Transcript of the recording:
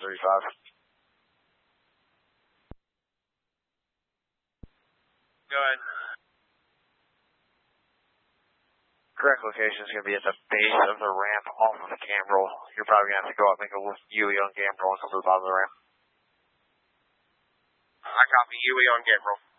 35. Go ahead. Correct location is going to be at the base of the ramp off of the Gambrel. You're probably going to have to go up and make a UE on Gambrel and come to the bottom of the ramp. I copy UE on Gambrel.